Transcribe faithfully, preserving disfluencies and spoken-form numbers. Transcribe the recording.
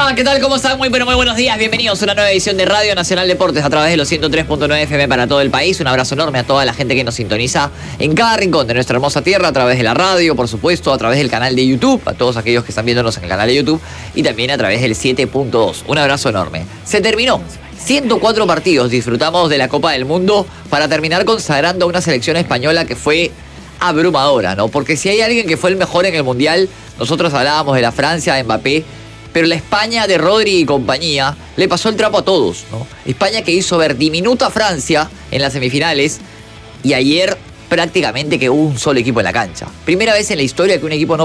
Hola, ¿qué tal? ¿Cómo están? Muy pero muy buenos días. Bienvenidos a una nueva edición de Radio Nacional Deportes a través de los ciento tres punto nueve F M para todo el país. Un abrazo enorme a toda la gente que nos sintoniza en cada rincón de nuestra hermosa tierra, a través de la radio, por supuesto, a través del canal de YouTube, a todos aquellos que están viéndonos en el canal de YouTube y también a través del siete punto dos. Un abrazo enorme. Se terminó. ciento cuatro partidos disfrutamos de la Copa del Mundo para terminar consagrando a una selección española que fue abrumadora, ¿no? Porque si hay alguien que fue el mejor en el Mundial, nosotros hablábamos de la Francia, de Mbappé, pero la España de Rodri y compañía le pasó el trapo a todos, ¿no? España que hizo ver diminuta a Francia en las semifinales y ayer prácticamente que hubo un solo equipo en la cancha. Primera vez en la historia que un equipo no